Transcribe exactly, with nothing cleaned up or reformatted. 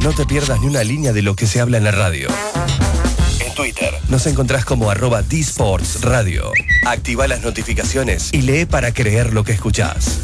No te pierdas ni una línea de lo que se habla en la radio. En Twitter nos encontrás como arroba D Sports Radio. Activa las notificaciones y lee para creer lo que escuchás.